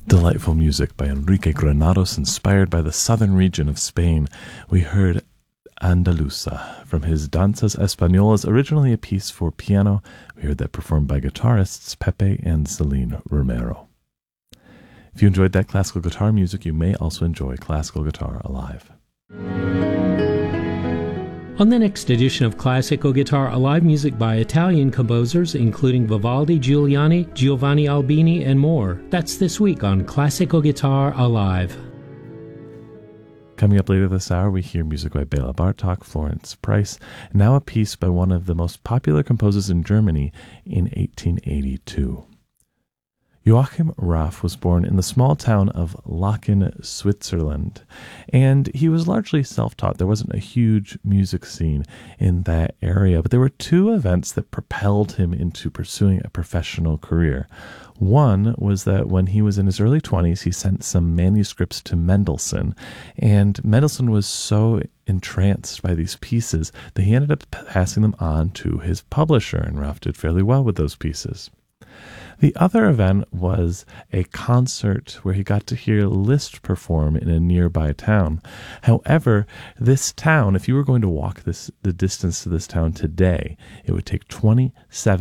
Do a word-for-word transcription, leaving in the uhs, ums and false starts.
Delightful music by Enrique Granados, inspired by the southern region of Spain. We heard Andaluza from his Danzas Españolas, originally a piece for piano. We heard that performed by guitarists Pepe and Celine Romero. If you enjoyed that classical guitar music, you may also enjoy Classical Guitar Alive. On the next edition of Classical Guitar Alive, music by Italian composers including Vivaldi, Giuliani, Giovanni Albini, and more. That's this week on Classical Guitar Alive. Coming up later this hour, we hear music by Bela Bartok, Florence Price, and now a piece by one of the most popular composers in Germany in eighteen eighty-two. Joachim Raff was born in the small town of Laeken, Switzerland, and he was largely self-taught. There wasn't a huge music scene in that area, but there were two events that propelled him into pursuing a professional career. One was that when he was in his early twenties, he sent some manuscripts to Mendelssohn, and Mendelssohn was so entranced by these pieces that he ended up passing them on to his publisher, and Raff did fairly well with those pieces. The other event was a concert where he got to hear Liszt perform in a nearby town. However, this town, if you were going to walk this the distance to this town today, it would take twenty-seven